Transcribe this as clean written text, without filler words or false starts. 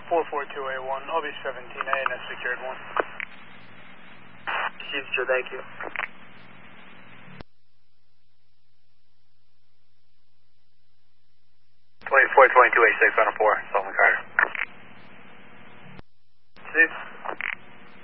442A1, I'll be 17A and a secured one. Future, thank you. 2422A6 on a 4, Sullivan Carter.